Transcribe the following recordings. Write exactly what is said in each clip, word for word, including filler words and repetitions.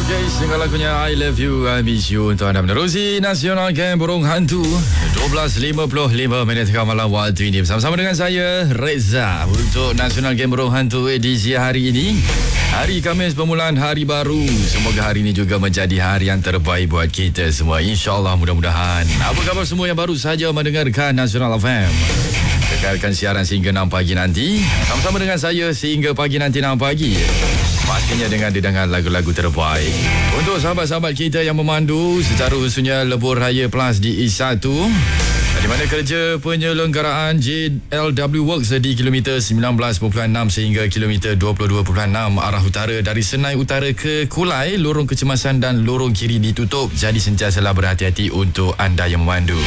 Okay, single lagunya I Love You, I Miss You untuk anda menerusi Nasional Game Burung Hantu. dua belas lima puluh lima minit tengah malam waktu ini. Bersama-sama dengan saya, Reza, untuk Nasional Game Burung Hantu edisi hari ini. Hari Khamis, permulaan hari baru. Semoga hari ini juga menjadi hari yang terbaik buat kita semua. InsyaAllah, mudah-mudahan. Apa khabar semua yang baru saja mendengarkan Nasional F M? Kekalkan siaran sehingga enam pagi nanti. Sama-sama dengan saya sehingga pagi nanti enam pagi. Pastinya dengan didengar lagu-lagu terbaik. Untuk sahabat-sahabat kita yang memandu secara khususnya Lebuh Raya Plus di E satu, di mana kerja penyelenggaraan J L W Works di kilometer sembilan belas perpuluhan enam sehingga kilometer dua puluh dua perpuluhan enam arah utara dari Senai Utara ke Kulai, lorong kecemasan dan lorong kiri ditutup. Jadi sentiasalah berhati-hati untuk anda yang memandu.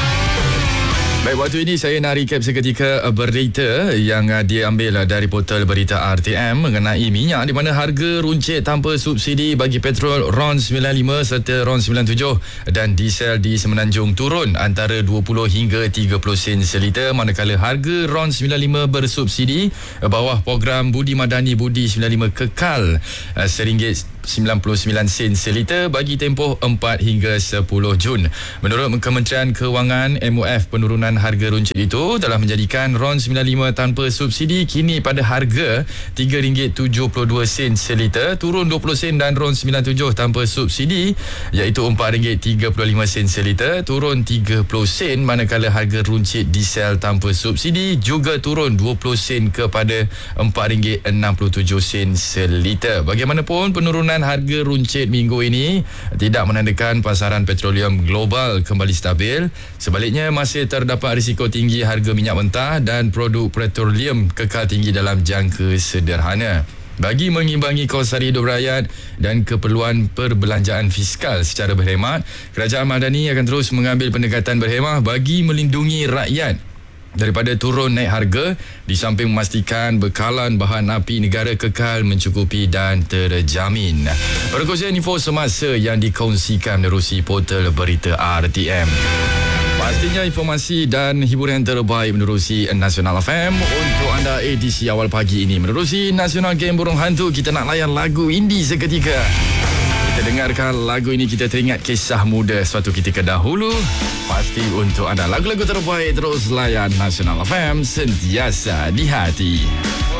Baik, waktu ini saya nak recap seketika berita yang diambil dari portal berita R T M mengenai minyak, di mana harga runcit tanpa subsidi bagi petrol RON sembilan puluh lima serta RON sembilan puluh tujuh dan diesel di Semenanjung turun antara dua puluh hingga tiga puluh sen seliter, manakala harga RON sembilan puluh lima bersubsidi bawah program Budi Madani Budi sembilan puluh lima kekal seringgit sembilan puluh sembilan sen seliter bagi tempoh empat hingga sepuluh Jun. Menurut Kementerian Kewangan, M O F, penurunan harga runcit itu telah menjadikan RON sembilan puluh lima tanpa subsidi kini pada harga tiga ringgit tujuh puluh dua sen seliter, turun dua puluh sen, dan RON sembilan puluh tujuh tanpa subsidi iaitu empat ringgit tiga puluh lima sen seliter, turun tiga puluh sen, manakala harga runcit diesel tanpa subsidi juga turun dua puluh sen kepada empat ringgit enam puluh tujuh sen seliter. Bagaimanapun, penurunan harga runcit minggu ini tidak menandakan pasaran petroleum global kembali stabil. Sebaliknya, masih terdapat risiko tinggi harga minyak mentah dan produk petroleum kekal tinggi dalam jangka sederhana. Bagi mengimbangi kos sara hidup rakyat dan keperluan perbelanjaan fiskal secara berhemat, Kerajaan Madani akan terus mengambil pendekatan berhemah bagi melindungi rakyat daripada turun naik harga, di samping memastikan bekalan bahan api negara kekal mencukupi dan terjamin. Perkongsian info semasa yang dikongsikan menerusi portal berita R T M. Pastinya informasi dan hiburan terbaik menerusi Nasional F M untuk anda edisi awal pagi ini. Menerusi Nasional Game Burung Hantu, kita nak layan lagu indie seketika. Kita dengarkan lagu ini, kita teringat kisah muda suatu ketika dahulu. Pasti untuk anda lagu-lagu terbaik, terus layan Nasional F M, sentiasa di hati.